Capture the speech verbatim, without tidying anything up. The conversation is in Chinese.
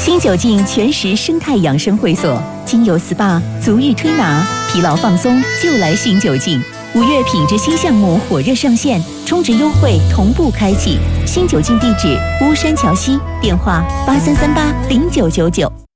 新九境全食生态养生会所，精油 S P A、足浴推拿、疲劳放松就来新九境。五月品质新项目火热上线，充值优惠同步开启。新九境地址：巫山桥西，电话八三三八零九九九。